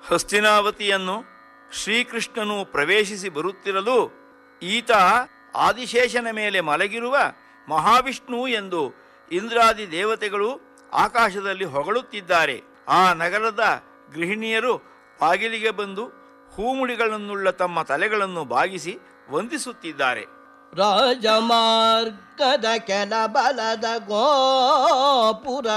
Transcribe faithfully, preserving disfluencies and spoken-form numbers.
ಹಸ್ತಿನಾವತಿಯನ್ನು ಶ್ರೀಕೃಷ್ಣನು ಪ್ರವೇಶಿಸಿ ಬರುತ್ತಿರಲು ಈತ ಆದಿಶೇಷನ ಮೇಲೆ ಮಲಗಿರುವ ಮಹಾವಿಷ್ಣು ಎಂದು ಇಂದ್ರಾದಿ ದೇವತೆಗಳು ಆಕಾಶದಲ್ಲಿ ಹೊಗಳುತ್ತಿದ್ದಾರೆ. ಆ ನಗರದ ಗೃಹಿಣಿಯರು ಬಾಗಿಲಿಗೆ ಬಂದು ಹೂಮುಡಿಗಳನ್ನುಳ್ಳ ತಮ್ಮ ತಲೆಗಳನ್ನು ಬಾಗಿಸಿ ವಂದಿಸುತ್ತಿದ್ದಾರೆ. ರಾಜಮಾರ್ಗದ ಕೆಲ ಬಲದ ಗೋಪುರ